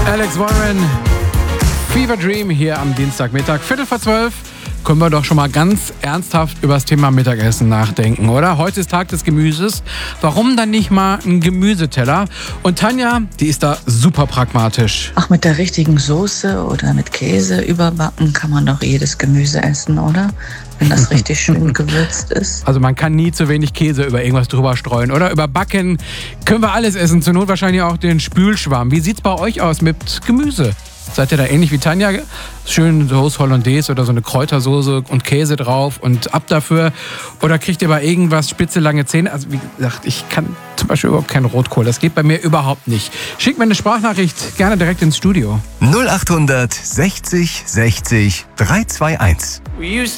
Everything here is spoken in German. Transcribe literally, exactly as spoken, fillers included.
Alex Warren, Fever Dream hier am Dienstagmittag, Viertel vor zwölf. Können wir doch schon mal ganz ernsthaft über das Thema Mittagessen nachdenken, oder? Heute ist Tag des Gemüses. Warum dann nicht mal ein Gemüseteller? Und Tanja, die ist da super pragmatisch. Ach, mit der richtigen Soße oder mit Käse überbacken kann man doch jedes Gemüse essen, oder? Wenn das richtig schön gewürzt ist. Also man kann nie zu wenig Käse über irgendwas drüber streuen, oder? Überbacken können wir alles essen, zur Not wahrscheinlich auch den Spülschwamm. Wie sieht's bei euch aus mit Gemüse? Seid ihr da ähnlich wie Tanja? Schön Sauce Hollandaise oder so eine Kräutersoße und Käse drauf und ab dafür? Oder kriegt ihr bei irgendwas spitze lange Zähne? Also wie gesagt, ich kann zum Beispiel überhaupt keinen Rotkohl. Das geht bei mir überhaupt nicht. Schickt mir eine Sprachnachricht gerne direkt ins Studio. null acht sechzig sechzig drei zwei eins. We used